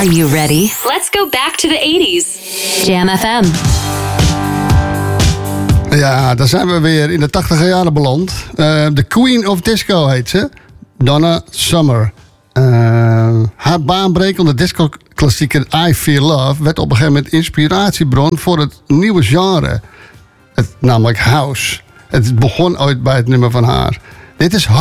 Are you ready? Let's go back to the 80s. Jam FM. Ja, daar zijn we weer in de 80e jaren beland. De Queen of Disco heet ze. Donna Summer. Haar baanbrekende disco-klassieker I Feel Love werd op een gegeven moment inspiratiebron voor het nieuwe genre. Namelijk house. Het begon ooit bij het nummer van haar. Dit is